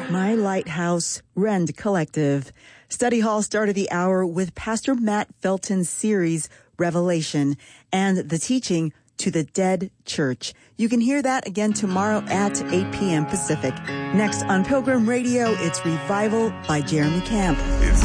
My Lighthouse, Rend Collective. Study Hall started the hour with Pastor Matt Felton's series, Revelation, and the teaching To the Dead Church. You can hear that again tomorrow at 8 p.m. Pacific. Next on Pilgrim Radio, it's Revival by Jeremy Camp.